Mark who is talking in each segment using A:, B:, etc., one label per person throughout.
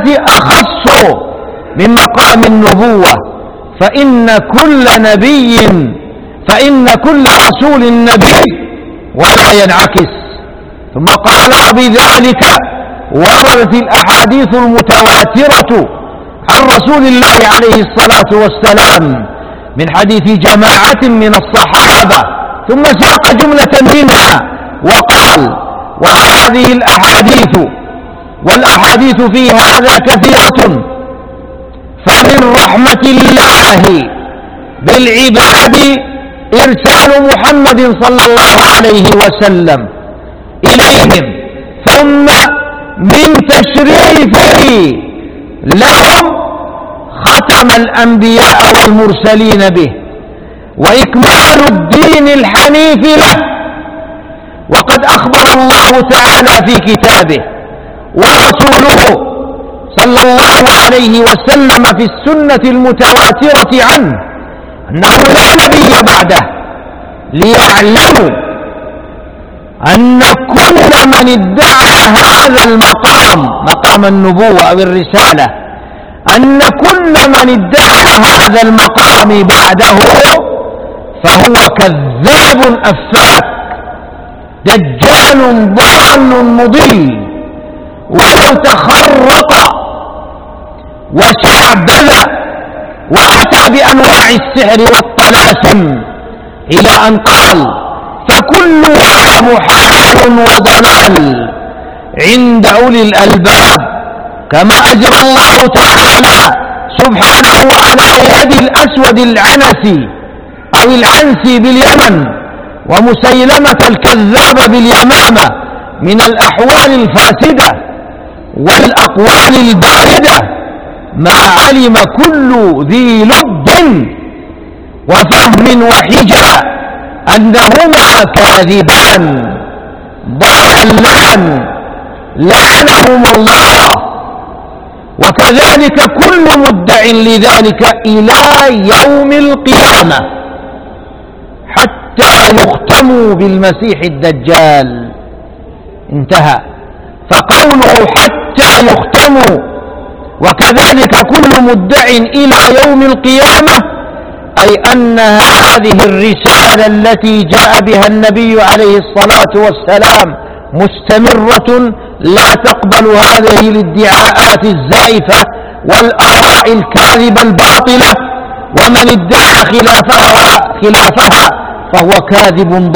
A: الرسالة أخص من مقام النبوة، فإن كل رسول نبي ولا ينعكس. ثم قال وبذلك وردت الأحاديث المتواترة عن رسول الله عليه الصلاة والسلام من حديث جماعة من الصحابة، ثم ساق جملة منها وقال وهذه والأحاديث في هذا كثيرة، فمن رحمة الله بالعباد إرسال محمد صلى الله عليه وسلم إليهم، ثم من تشريفه لهم ختم الأنبياء والمرسلين به، وإكمال الدين الحنيف له. وقد أخبر الله تعالى في كتابه ورسوله صلى الله عليه وسلم في السنة المتواترة عنه أنه لا نبي بعده، ليعلموا أن كل من ادعى هذا مقام النبوة أو الرسالة، أن كل من ادعى هذا المقام بعده فهو كذاب أفاك دجال ضال مضل، ولو تخرط وشعبذ وأتى بأنواع السحر والطلاسم إلى أن قال فكلها محال وضلال عند أولي الألباب، كما أجرى الله تعالى سبحانه على يد الأسود العنسي أو العنسي باليمن ومسيلمة الكذاب باليمامة من الأحوال الفاسدة والأقوال الباردة، ما علم كل ذي لب وفهم وحجة أنهما كاذبان ضالان لعنهم الله، وكذلك كل مدع لذلك إلى يوم القيامة حتى يختموا بالمسيح الدجال. انتهى. فقوله حتى يختموا وكذلك كل مدع إلى يوم القيامة، أي أن هذه الرسالة التي جاء بها النبي عليه الصلاة والسلام مستمرة، لا تقبل هذه الادعاءات الزائفة والآراء الكاذبة الباطلة، ومن ادعى خلافها فهو كاذب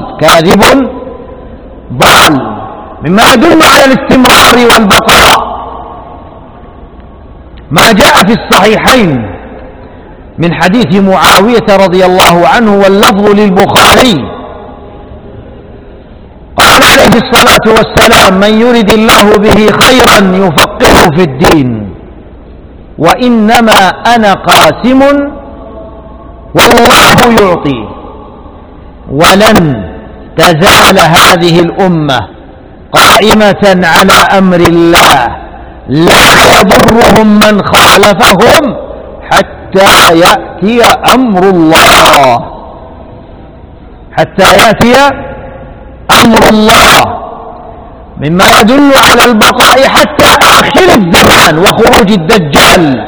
A: ضال. مما يدل على الاستمرار والبقاء ما جاء في الصحيحين من حديث معاوية رضي الله عنه واللفظ للبخاري، قال عليه الصلاة والسلام من يرد الله به خيرا يفقهه في الدين، وإنما أنا قاسم والله يعطي، ولن تزال هذه الأمة قائمة على أمر الله لا يضرهم من خالفهم حتى يأتي أمر الله، مما يدل على البقاء حتى آخر الزمان وخروج الدجال.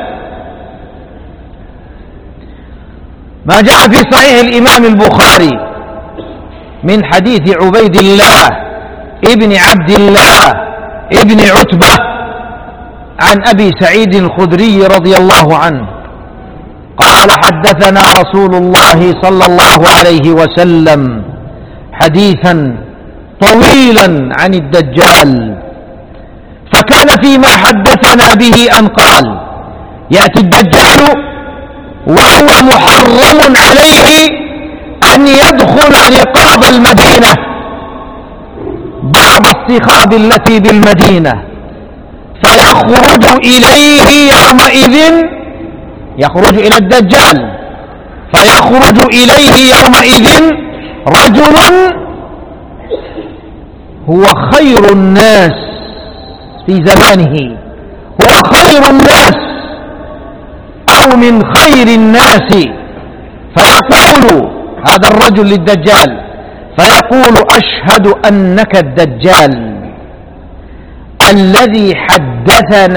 A: ما جاء في صحيح الإمام البخاري من حديث عبيد الله ابن عبد الله ابن عتبة عن أبي سعيد الخدري رضي الله عنه قال حدثنا رسول الله صلى الله عليه وسلم حديثا طويلا عن الدجال، فكان فيما حدثنا به أن قال يأتي الدجال وهو محرم عليه أن يدخل رقاب المدينة، بعض السخاب التي بالمدينة، فيخرج إليه يومئذ، يخرج إلى الدجال فيخرج إليه يومئذ رجل هو خير الناس في زمانه، هو خير الناس أو من خير الناس، فيقول هذا الرجل للدجال فيقول أشهد أنك الدجال الذي حدثنا